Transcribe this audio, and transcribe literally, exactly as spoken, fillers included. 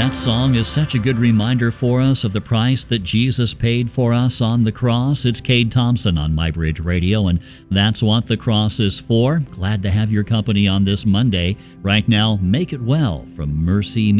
That song is such a good reminder for us of the price that Jesus paid for us on the cross. It's Cade Thompson on MyBridge Radio, and that's what the cross is for. Glad to have your company on this Monday. Right now, Make It Well from Mercy